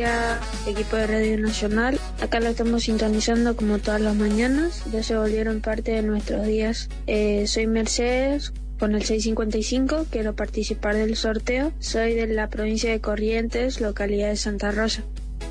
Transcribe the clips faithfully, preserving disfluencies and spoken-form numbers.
día, equipo de Radio Nacional. Acá lo estamos sintonizando como todas las mañanas. Ya se volvieron parte de nuestros días. Eh, soy Mercedes, con el seis cincuenta y cinco. Quiero participar del sorteo. Soy de la provincia de Corrientes, localidad de Santa Rosa.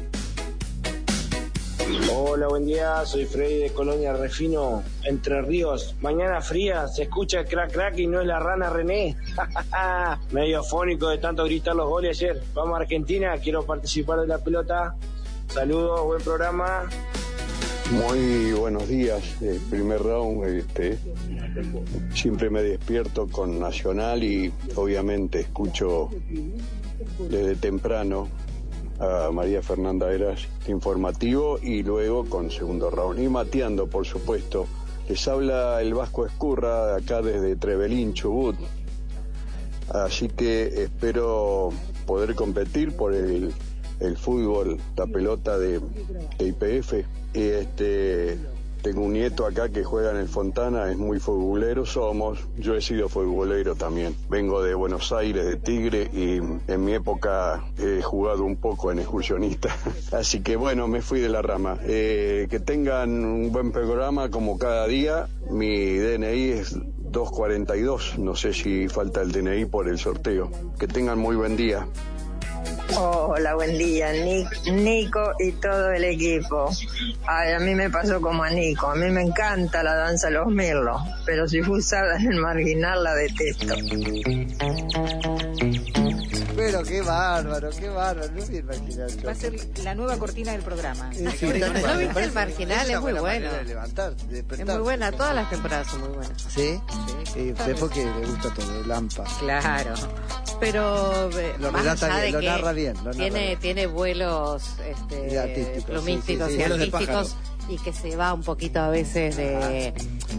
Hola, buen día, soy Freddy de Colonia Refino, Entre Ríos. Mañana fría, se escucha el crack crack y no es la rana René. Medio afónico de tanto gritar los goles ayer. Vamos a Argentina, quiero participar de la pelota. Saludos, buen programa. Muy buenos días. El primer round, este, siempre me despierto con Nacional y obviamente escucho desde temprano a María Fernanda Eras informativo y luego con segundo round. Y mateando, por supuesto. Les habla el Vasco Escurra, acá desde Trevelín, Chubut. Así que espero poder competir por el, el fútbol, la pelota de, de I P F. Y este, tengo un nieto acá que juega en el Fontana, es muy futbolero, somos, yo he sido futbolero también. Vengo de Buenos Aires, de Tigre, y en mi época he jugado un poco en excursionista. Así que bueno, me fui de la rama. Eh, que tengan un buen programa como cada día. Mi D N I es dos cuarenta y dos, no sé si falta el D N I por el sorteo. Que tengan muy buen día. Hola, buen día, Nico y todo el equipo. Ay, a mí me pasó como a Nico, a mí me encanta la danza de los mirlos, pero si fue usada en el marginal la detesto. Pero qué bárbaro, qué bárbaro, no vi el marginal. Va a ser la nueva cortina del programa. Sí, ¿No sí, viste el marginal? Es muy bueno. De levantar, de es muy buena, todas las temporadas son muy buenas. ¿Sí? Sí. Y usted porque le gusta todo, el Lampa. Claro. Pero eh, lo, más relata allá bien, de lo narra bien, lo narra tiene, bien. Tiene vuelos este, artísticos, plumísticos sí, sí, sí, y artísticos y que se va un poquito a veces de,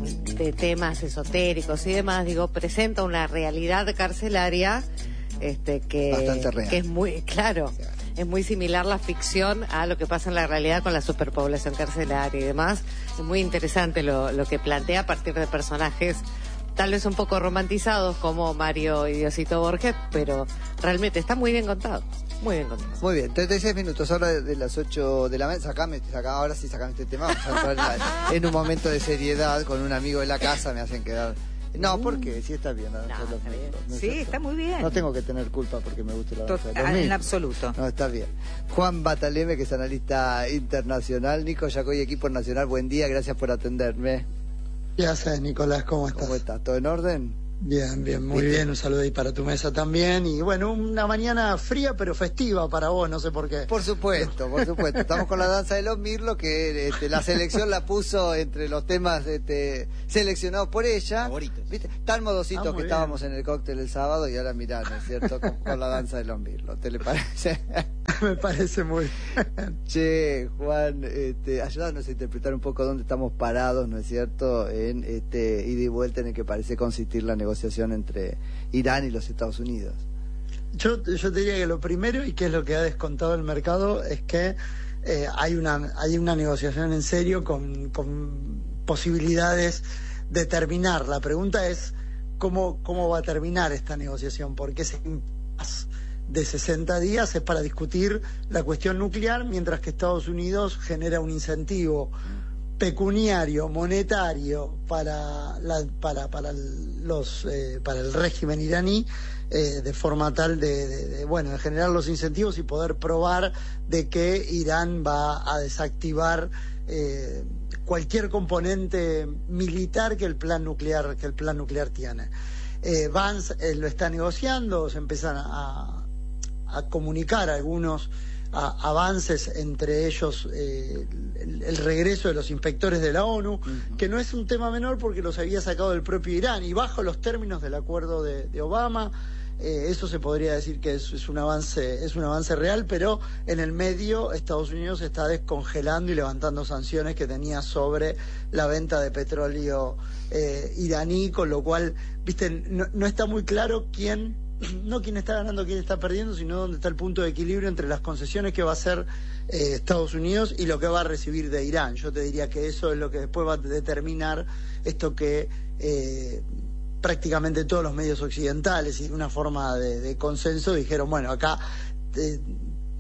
de temas esotéricos y demás. Digo, presenta una realidad carcelaria este, que, bastante real. Que es muy, claro, es muy similar la ficción a lo que pasa en la realidad con la superpoblación carcelaria y demás. Es muy interesante lo, lo que plantea a partir de personajes tal vez un poco romantizados como Mario y Diosito Borges, pero realmente está muy bien contado, muy bien contado. Muy bien, treinta y seis minutos, ahora de, de las ocho de la mañana, sacame, sacame, ahora sí sacame este tema, vamos a entrar en, la, en un momento de seriedad con un amigo de la casa, me hacen quedar... No, porque sí está bien. No, no, está bien. ¿no Sí, está muy bien. No tengo que tener culpa porque me guste la danza. Total, en absoluto. No, está bien. Juan Bataleme, que es analista internacional. Nico Yacoy, equipo nacional, buen día, gracias por atenderme. ¿Qué haces, Nicolás? ¿Cómo estás? ¿Cómo estás? ¿Todo en orden? Bien, bien, muy bien. Un saludo ahí para tu mesa también. Y bueno, una mañana fría pero festiva para vos, no sé por qué. Por supuesto, por supuesto. Estamos con la danza de los mirlos, que este, la selección la puso entre los temas este, seleccionados por ella. Favoritos. ¿Viste? Tan modositos ah, que bien. Estábamos en el cóctel el sábado y ahora mirá, ¿no es cierto? Con, con la danza de los mirlos. ¿Te le parece? Me parece muy bien. Che, Juan, este, ayúdanos a interpretar un poco dónde estamos parados, ¿no es cierto? En este ida y vuelta en el que parece consistir la negociación entre Irán y los Estados Unidos. Yo, yo te diría que lo primero, y que es lo que ha descontado el mercado, es que eh, hay una hay una negociación en serio con, con posibilidades de terminar. La pregunta es cómo, cómo va a terminar esta negociación, porque ese impasse de sesenta días es para discutir la cuestión nuclear, mientras que Estados Unidos genera un incentivo pecuniario, monetario para la, para para los eh, para el régimen iraní, eh, de forma tal de, de, de bueno de generar los incentivos y poder probar de que Irán va a desactivar eh, cualquier componente militar que el plan nuclear que el plan nuclear tiene. eh, Vance eh, lo está negociando, se empiezan a, a comunicar algunos A, avances, entre ellos eh, el, el regreso de los inspectores de la ONU, uh-huh. que no es un tema menor porque los había sacado del propio Irán y bajo los términos del acuerdo de, de Obama. Eh, eso se podría decir que es, es un avance es un avance real, pero en el medio Estados Unidos está descongelando y levantando sanciones que tenía sobre la venta de petróleo eh, iraní, con lo cual, viste, no, no está muy claro quién no quién está ganando, quién está perdiendo, sino dónde está el punto de equilibrio entre las concesiones que va a hacer eh, Estados Unidos y lo que va a recibir de Irán. Yo te diría que eso es lo que después va a determinar esto que eh, prácticamente todos los medios occidentales y de una forma de, de consenso dijeron, bueno, acá eh,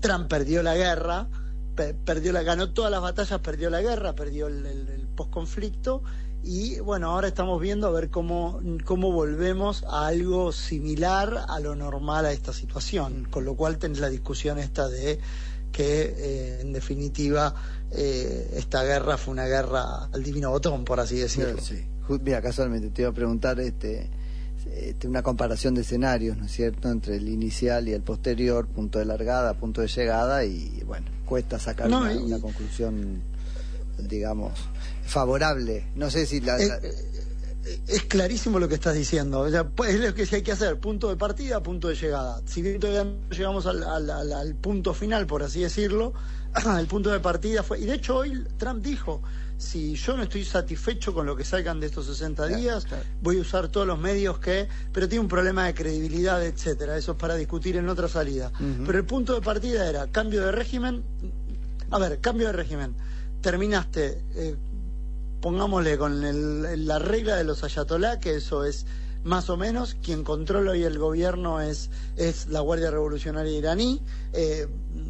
Trump perdió la guerra, pe perdió la, ganó todas las batallas, perdió la guerra, perdió el, el, el posconflicto, y bueno, ahora estamos viendo a ver cómo, cómo volvemos a algo similar a lo normal a esta situación, con lo cual tenés la discusión esta de que eh, en definitiva eh, esta guerra fue una guerra al divino botón, por así decirlo. Sí. Mira, casualmente te iba a preguntar este, este, una comparación de escenarios, ¿no es cierto?, entre el inicial y el posterior, punto de largada, punto de llegada, y bueno, cuesta sacar no, una, y... una conclusión, digamos, favorable. No sé si la... Eh, la... Es clarísimo lo que estás diciendo. O sea, pues es lo que hay que hacer, punto de partida, punto de llegada. Si bien todavía no llegamos al, al, al, al punto final, por así decirlo, el punto de partida fue... Y de hecho hoy Trump dijo, si yo no estoy satisfecho con lo que salgan de estos sesenta días, claro, claro. voy a usar todos los medios que... Pero tiene un problema de credibilidad, etcétera. Eso es para discutir en otra salida. Uh-huh. Pero el punto de partida era cambio de régimen. A ver, cambio de régimen. Terminaste... Eh, pongámosle con el, la regla de los ayatolá, que eso es más o menos, quien controla hoy el gobierno es, es la Guardia Revolucionaria iraní, eh,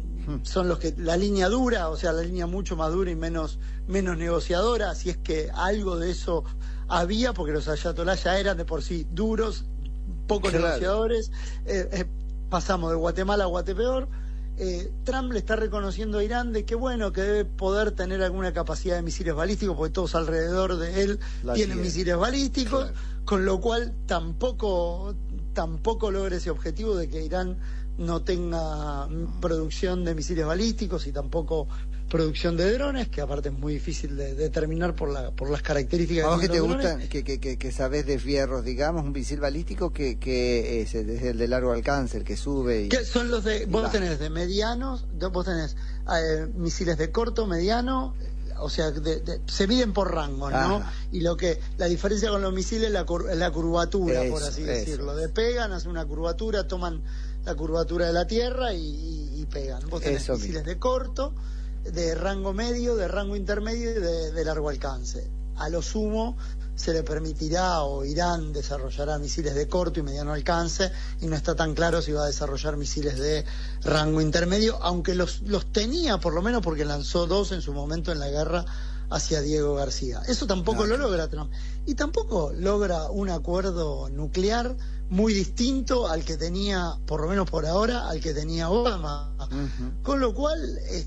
son los que, la línea dura, o sea, la línea mucho más dura y menos, menos negociadora, así es que algo de eso había, porque los ayatolá ya eran de por sí duros, pocos claro. negociadores, eh, eh, pasamos de Guatemala a Guatepeor. Eh, Trump le está reconociendo a Irán de que bueno, que debe poder tener alguna capacidad de misiles balísticos, porque todos alrededor de él La tienen tiene. misiles balísticos, claro. con lo cual tampoco tampoco logra ese objetivo de que Irán no tenga producción de misiles balísticos y tampoco producción de drones, que aparte es muy difícil de determinar por la por las características. ¿A vos que te drones? gustan, que, que, que, que sabés de fierros, digamos, un misil balístico que, que es, es el de largo alcance, el que sube y... ¿Qué son los de, vos tenés de medianos, vos tenés eh, misiles de corto, mediano, o sea, de, de, se miden por rango, ¿no? Ajá. Y lo que, la diferencia con los misiles es la, cur, la curvatura, eso, por así eso. decirlo. De pegan, hacen una curvatura, toman la curvatura de la Tierra y, y, y pegan. Vos tenés eso misiles mismo. de corto, de rango medio, de rango intermedio y de, de largo alcance. A lo sumo se le permitirá, o Irán desarrollará misiles de corto y mediano alcance, y no está tan claro si va a desarrollar misiles de rango intermedio, aunque los, los tenía por lo menos porque lanzó dos en su momento en la guerra hacia Diego García. Eso tampoco no, lo logra Trump. Y tampoco logra un acuerdo nuclear muy distinto al que tenía, por lo menos por ahora, al que tenía Obama. Uh-huh. Con lo cual,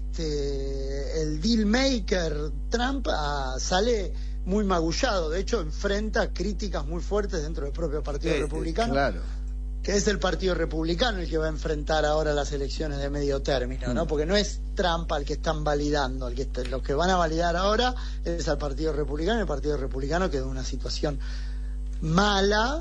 este, el deal maker Trump ah, sale muy magullado. De hecho, enfrenta críticas muy fuertes dentro del propio Partido eh, Republicano. Claro. Que es el Partido Republicano el que va a enfrentar ahora las elecciones de medio término, ¿no? Porque no es Trump al que están validando, el que está, los que van a validar ahora es al Partido Republicano, el Partido Republicano quedó en una situación mala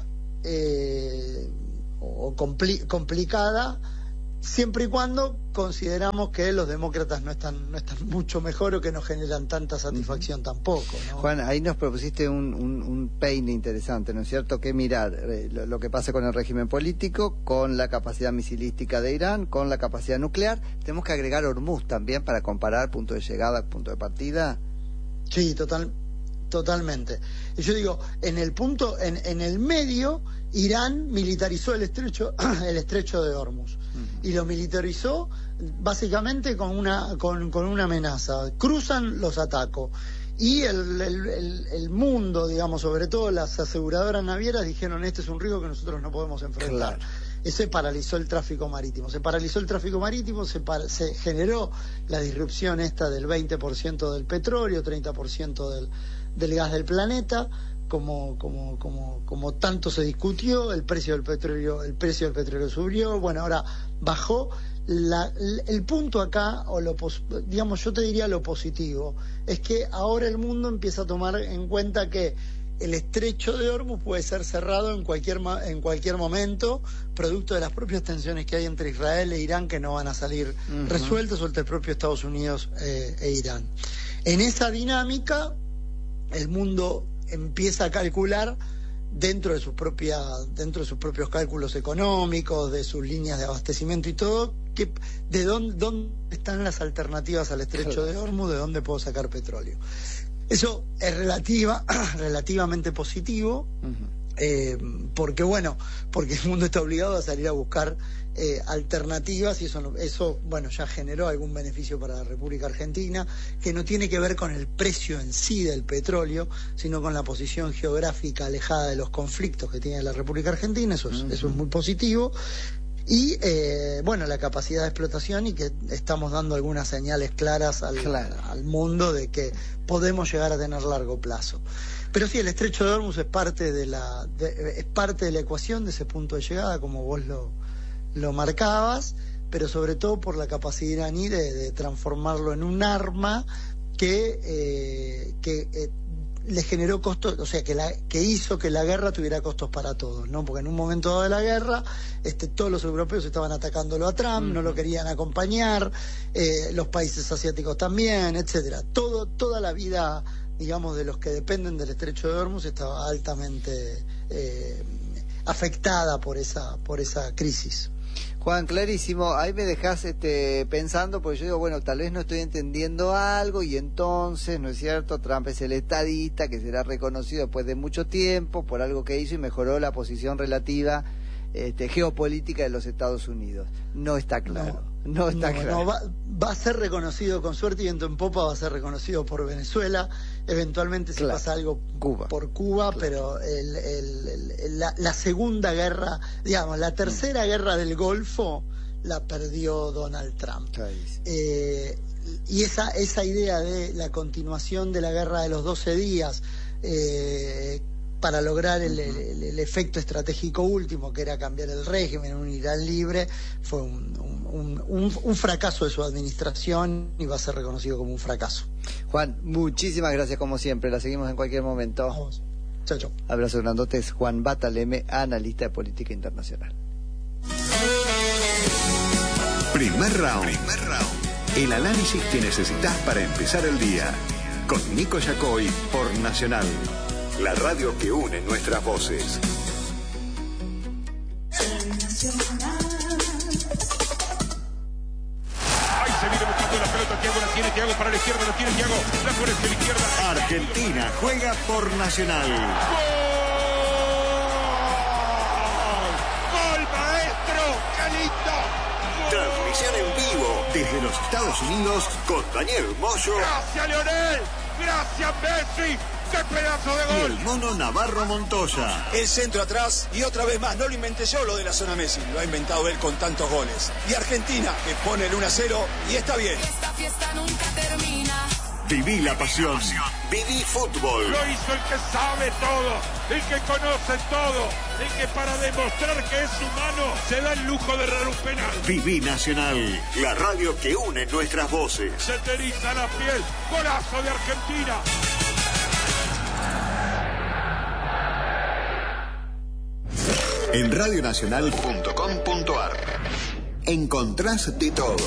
eh, o compli complicada, siempre y cuando consideramos que los demócratas no están no están mucho mejor o que no generan tanta satisfacción uh-huh. tampoco, ¿no? Juan, ahí nos propusiste un, un, un peine interesante, ¿no es cierto? Que mirar eh, lo, lo que pasa con el régimen político, con la capacidad misilística de Irán, con la capacidad nuclear. Tenemos que agregar Hormuz también para comparar punto de llegada, punto de partida. Sí, total, totalmente. Y yo digo, en el punto, en, en el medio, Irán militarizó el estrecho, el estrecho de Hormuz. Uh-huh. Y lo militarizó básicamente con una, con, con una amenaza. Cruzan, los ataco. Y el, el, el, el mundo, digamos, sobre todo las aseguradoras navieras, dijeron, este es un riesgo que nosotros no podemos enfrentar. Claro. Ese paralizó el tráfico marítimo. Se paralizó el tráfico marítimo, se, par se generó la disrupción esta del veinte por ciento del petróleo, treinta por ciento del, del gas del planeta, como, como, como, como tanto se discutió, el precio del petróleo, el precio del petróleo subió, bueno, ahora bajó. La, el punto acá, o lo digamos, yo te diría lo positivo, es que ahora el mundo empieza a tomar en cuenta que el estrecho de Hormuz puede ser cerrado en cualquier en cualquier momento, producto de las propias tensiones que hay entre Israel e Irán, que no van a salir uh-huh. resueltas, o entre el propio Estados Unidos eh, e Irán. En esa dinámica, el mundo empieza a calcular dentro de sus propia, dentro de sus propios cálculos económicos, de sus líneas de abastecimiento y todo, que, de dónde, dónde están las alternativas al estrecho de Hormuz, de dónde puedo sacar petróleo. Eso es relativa, relativamente positivo, uh-huh. Eh, porque bueno, porque el mundo está obligado a salir a buscar eh, alternativas, y eso, eso bueno, ya generó algún beneficio para la República Argentina, que no tiene que ver con el precio en sí del petróleo, sino con la posición geográfica alejada de los conflictos que tiene la República Argentina. Eso es, uh-huh. eso es muy positivo. Y eh, bueno, la capacidad de explotación, y que estamos dando algunas señales claras al, claro. al mundo de que podemos llegar a tener largo plazo. Pero sí, el estrecho de Hormuz es parte de la de, es parte de la ecuación de ese punto de llegada, como vos lo, lo marcabas, pero sobre todo por la capacidad iraní de, de transformarlo en un arma que eh, que eh, le generó costos, o sea, que la que hizo que la guerra tuviera costos para todos, ¿no? Porque en un momento dado de la guerra, este, todos los europeos estaban atacándolo a Trump, uh-huh. no lo querían acompañar, eh, los países asiáticos también, etcétera. Todo, toda la vida, digamos, de los que dependen del estrecho de Hormuz estaba altamente eh, afectada por esa por esa crisis. Juan, clarísimo. Ahí me dejás este, pensando, porque yo digo, bueno, tal vez no estoy entendiendo algo, y entonces, ¿no es cierto? Trump es el estadista que será reconocido después de mucho tiempo por algo que hizo y mejoró la posición relativa este, geopolítica de los Estados Unidos. No está claro. No, no está no, claro. No, va, va a ser reconocido, con suerte y viento en popa, va a ser reconocido por Venezuela. Eventualmente si claro. pasa algo Cuba. por Cuba, claro. pero el, el, el, la, la segunda guerra, digamos, la tercera mm. guerra del Golfo la perdió Donald Trump. Eh, y esa, esa idea de la continuación de la guerra de los doce días, eh, para lograr el, el, el efecto estratégico último, que era cambiar el régimen, un Irán libre, fue un, un, un, un fracaso de su administración, y va a ser reconocido como un fracaso. Juan, muchísimas gracias como siempre, la seguimos en cualquier momento. Vamos. Chao, chao. Abrazo grandotes. Juan Bataleme, analista de política internacional. Primer round. Primer round. El análisis que necesitas para empezar el día. Con Nico Yacoy por Nacional. La radio que une nuestras voces. Ahí se viene buscando la pelota. Thiago la tiene. Thiago para la izquierda. La tiene Thiago. La pone hacia la izquierda. Argentina juega por Nacional. ¡Gol! ¡Gol, maestro! ¡Qué lindo! Transmisión en vivo desde los Estados Unidos con Daniel Moyo. ¡Gracias, Leonel! ¡Gracias, Messi! ¡Qué pedazo de gol! Y el mono Navarro Montoya. El centro atrás, y otra vez más, no lo inventé yo lo de la zona Messi, lo ha inventado él con tantos goles. Y Argentina, que pone el uno a cero, y está bien. Esta fiesta nunca termina. Viví la pasión. Viví fútbol. Lo hizo el que sabe todo, el que conoce todo, el que para demostrar que es humano se da el lujo de errar un penal. Viví Nacional, la radio que une nuestras voces. Se te eriza la piel. Golazo de Argentina. En radio nacional punto com punto a r encontrás de todo.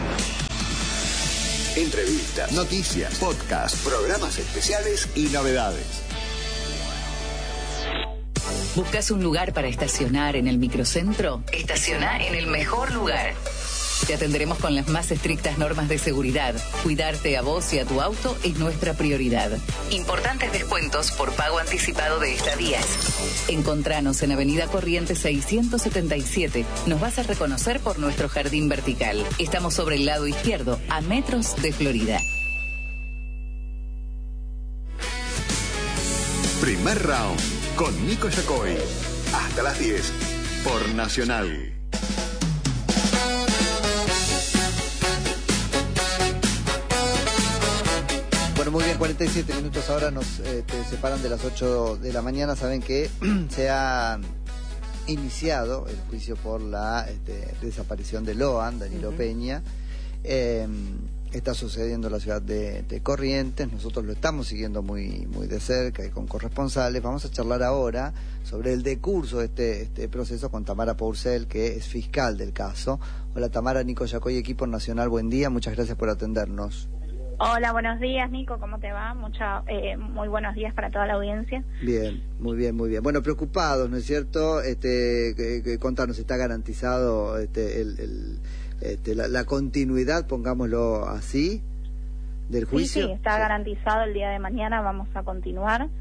Entrevistas, noticias, podcasts, programas especiales y novedades. ¿Buscas un lugar para estacionar en el microcentro? Estaciona en el mejor lugar. Te atenderemos con las más estrictas normas de seguridad. Cuidarte a vos y a tu auto es nuestra prioridad. Importantes descuentos por pago anticipado de estadías. Encontranos en Avenida Corrientes seiscientos setenta y siete. Nos vas a reconocer por nuestro jardín vertical. Estamos sobre el lado izquierdo, a metros de Florida. Primer round con Nico Yacoy. Hasta las diez por Nacional. Bueno, muy bien, cuarenta y siete minutos ahora nos eh, te separan de las ocho de la mañana. Saben que se ha iniciado el juicio por la este, desaparición de Loan, Danilo uh-huh. Peña. Eh, está sucediendo en la ciudad de, de Corrientes. Nosotros lo estamos siguiendo muy muy de cerca y con corresponsales. Vamos a charlar ahora sobre el decurso de este, este proceso con Tamara Pourcel, que es fiscal del caso. Hola Tamara, Nico Yacoy, equipo Nacional, buen día, muchas gracias por atendernos. Hola, buenos días, Nico, ¿cómo te va? Mucha, eh, muy buenos días para toda la audiencia. Bien, muy bien, muy bien. Bueno, preocupados, ¿no es cierto? Este, que, que, contanos, ¿está garantizado este, el, el, este, la, la continuidad, pongámoslo así, del juicio? Sí, sí, está sí. garantizado. El día de mañana vamos a continuar.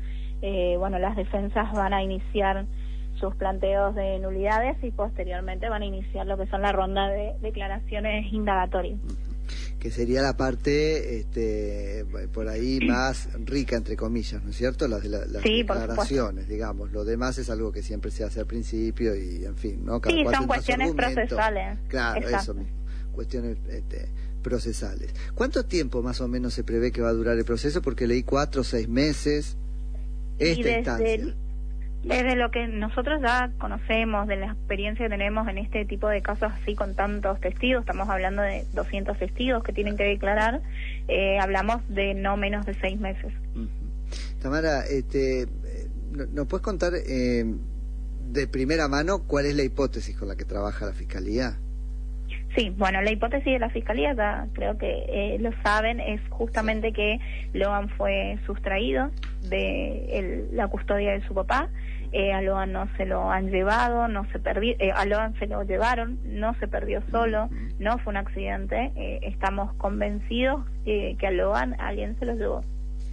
eh, bueno, las defensas van a iniciar sus planteos de nulidades y posteriormente van a iniciar lo que son la ronda de declaraciones indagatorias. Que sería la parte este, por ahí más rica, entre comillas, ¿no es cierto? Las, de la, las sí, declaraciones, digamos. Lo demás es algo que siempre se hace al principio y, en fin, ¿no? Cada sí, cual son cuestiones procesales. Claro, exacto. Eso mismo, cuestiones este, procesales. ¿Cuánto tiempo más o menos se prevé que va a durar el proceso? Porque leí cuatro o seis meses esta y desde instancia. El... Desde lo que nosotros ya conocemos, de la experiencia que tenemos en este tipo de casos así con tantos testigos, estamos hablando de doscientos testigos que tienen que declarar, eh, hablamos de no menos de seis meses. Uh-huh. Tamara, este, ¿nos puedes contar eh, de primera mano cuál es la hipótesis con la que trabaja la Fiscalía? Sí, bueno, la hipótesis de la Fiscalía, ya creo que eh, lo saben, es justamente que Loan fue sustraído de el, la custodia de su papá. Eh, a Loan no se lo han llevado, no se perdió, eh, a Loan se lo llevaron, no se perdió solo, no fue un accidente. Eh, estamos convencidos eh, que a Loan alguien se lo llevó.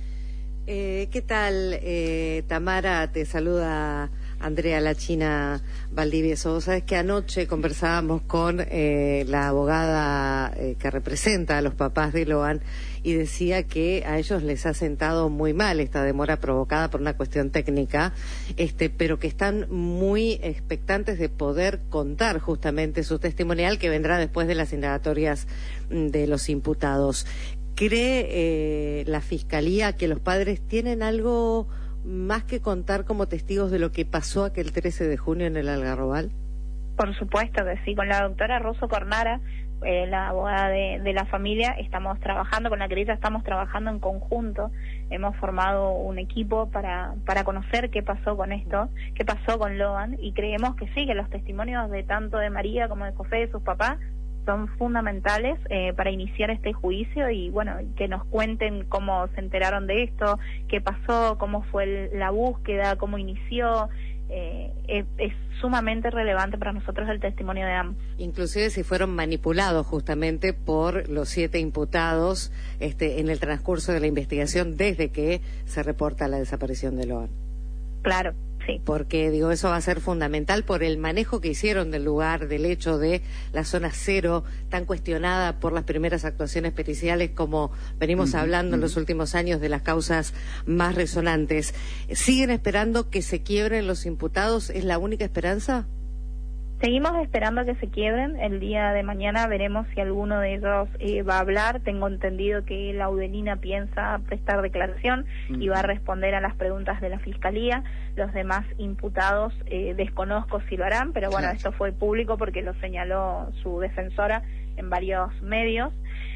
Eh, ¿Qué tal, eh, Tamara? Te saluda Andrea La China Valdivieso. Vos sabés que anoche conversábamos con eh, la abogada eh, que representa a los papás de Loan y decía que a ellos les ha sentado muy mal esta demora provocada por una cuestión técnica, este, pero que están muy expectantes de poder contar justamente su testimonial que vendrá después de las indagatorias de los imputados. ¿Cree eh, la Fiscalía que los padres tienen algo más que contar como testigos de lo que pasó aquel trece de junio en el Algarrobal? Por supuesto que sí. Con la doctora Rosso Cornara, eh, la abogada de, de la familia, estamos trabajando, con la querella estamos trabajando en conjunto. Hemos formado un equipo para, para conocer qué pasó con esto, qué pasó con Loan, y creemos que sí, que los testimonios de tanto de María como de José, de sus papás, son fundamentales eh, para iniciar este juicio y, bueno, que nos cuenten cómo se enteraron de esto, qué pasó, cómo fue el, la búsqueda, cómo inició. Eh, es, es sumamente relevante para nosotros el testimonio de ambos. Inclusive si fueron manipulados justamente por los siete imputados este, en el transcurso de la investigación desde que se reporta la desaparición de Loan. Claro. Sí. Porque, digo, eso va a ser fundamental por el manejo que hicieron del lugar, del hecho de la zona cero, tan cuestionada por las primeras actuaciones periciales, como venimos uh-huh, hablando uh-huh. en los últimos años de las causas más resonantes. ¿Siguen esperando que se quiebren los imputados? ¿Es la única esperanza? Seguimos esperando que se quiebren. El día de mañana veremos si alguno de ellos eh, va a hablar. Tengo entendido que la Laudelina piensa prestar declaración uh-huh. y va a responder a las preguntas de la Fiscalía. Los demás imputados eh, desconozco si lo harán, pero bueno, esto fue público porque lo señaló su defensora en varios medios.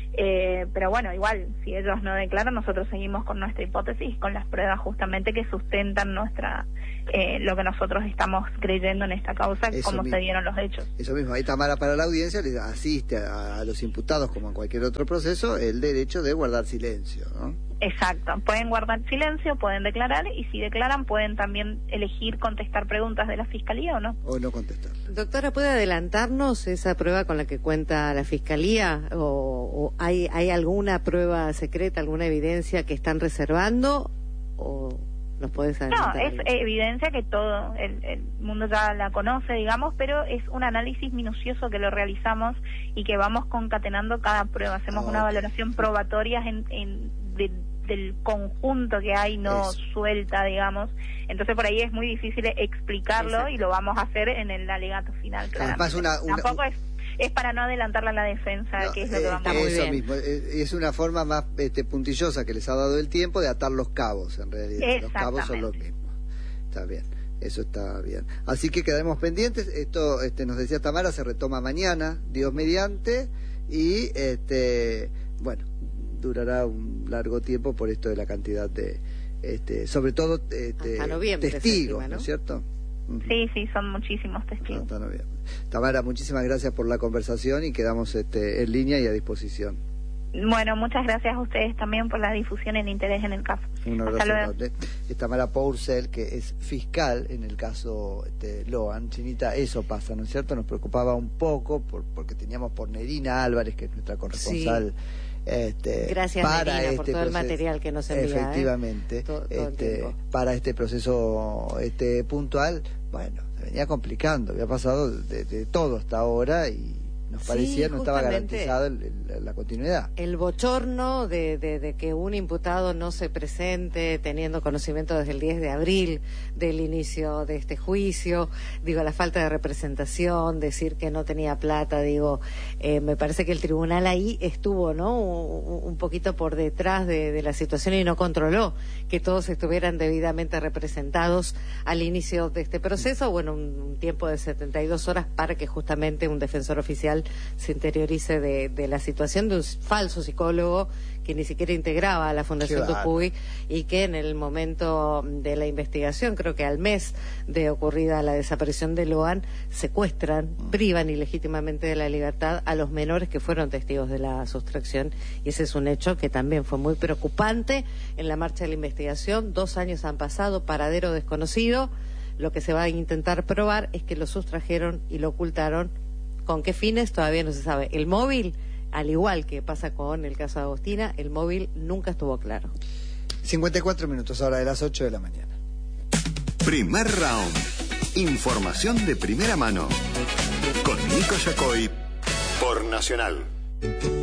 Eh, pero bueno, igual, si ellos no declaran, nosotros seguimos con nuestra hipótesis, con las pruebas justamente que sustentan nuestra eh, lo que nosotros estamos creyendo en esta causa, Eso cómo mismo. se dieron los hechos. Eso mismo, ahí Tamara, para la audiencia le asiste a, a los imputados, como en cualquier otro proceso, el derecho de guardar silencio, ¿no? Exacto, pueden guardar silencio, pueden declarar, y si declaran pueden también elegir contestar preguntas de la Fiscalía o no. O no contestar. Doctora, ¿puede adelantarnos esa prueba con la que cuenta la Fiscalía? ¿O, o hay, hay alguna prueba secreta, alguna evidencia que están reservando? ¿O nos puedes adelantar? No, es evidencia que todo el, el mundo ya la conoce, digamos, pero es un análisis minucioso que lo realizamos y que vamos concatenando cada prueba. Hacemos oh, una okay. valoración probatoria en, en, de, del conjunto que hay, no Eso. suelta, digamos. Entonces por ahí es muy difícil explicarlo. Exacto. Y lo vamos a hacer en el alegato final. Además, una, una, Tampoco es es para no adelantarla a la defensa, no, que es lo que vamos a hacer. Eso mismo, es una forma más este, puntillosa que les ha dado el tiempo de atar los cabos, en realidad. Los cabos son los mismos. Está bien, eso está bien. Así que quedaremos pendientes. Esto, este, nos decía Tamara, se retoma mañana, Dios mediante, y este, bueno, durará un largo tiempo por esto de la cantidad de, este, sobre todo este, noviembre, testigos, estima, ¿no? ¿no es cierto? Sí, sí, son muchísimos testigos. Hasta noviembre. Tamara, muchísimas gracias por la conversación y quedamos este, en línea y a disposición. Bueno, muchas gracias a ustedes también por la difusión y el interés en el caso. Un abrazo grande. Es Tamara Pourcel, que es fiscal en el caso este, Loan. Chinita, eso pasa, ¿no es cierto? Nos preocupaba un poco por, porque teníamos por Nerina Álvarez, que es nuestra corresponsal. Sí. Este, Gracias, para Melina, este por todo el proceso, material que nos envía. efectivamente, ¿eh? todo, todo este, para este proceso este puntual, bueno, se venía complicando, había pasado de, de todo hasta ahora y nos Sí, parecía no estaba justamente. garantizada el- el- la continuidad. El bochorno de, de, de que un imputado no se presente teniendo conocimiento desde el diez de abril del inicio de este juicio, digo, la falta de representación, decir que no tenía plata, digo, eh, me parece que el tribunal ahí estuvo, ¿no?, un, un poquito por detrás de, de la situación y no controló que todos estuvieran debidamente representados al inicio de este proceso, bueno, un, un tiempo de setenta y dos horas para que justamente un defensor oficial se interiorice de, de la situación de un falso psicólogo que ni siquiera integraba a la Fundación Claro. Tupuy y que en el momento de la investigación, creo que al mes de ocurrida la desaparición de Loan, secuestran, privan ilegítimamente de la libertad a los menores que fueron testigos de la sustracción, y ese es un hecho que también fue muy preocupante en la marcha de la investigación. Dos años han pasado, paradero desconocido. Lo que se va a intentar probar es que lo sustrajeron y lo ocultaron. ¿Con qué fines? Todavía no se sabe. El móvil, al igual que pasa con el caso de Agostina, el móvil nunca estuvo claro. cincuenta y cuatro minutos ahora de las ocho de la mañana. Primer round. Información de primera mano. Con Nico Yacoy por Nacional.